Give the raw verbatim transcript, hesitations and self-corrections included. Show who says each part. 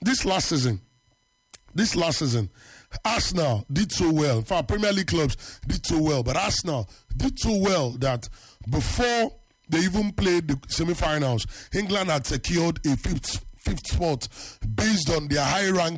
Speaker 1: this last season, this last season, Arsenal did so well. In fact, Premier League clubs did so well, but Arsenal did so well that before they even played the semi-finals, England had secured a fifth fifth spot based on their high rank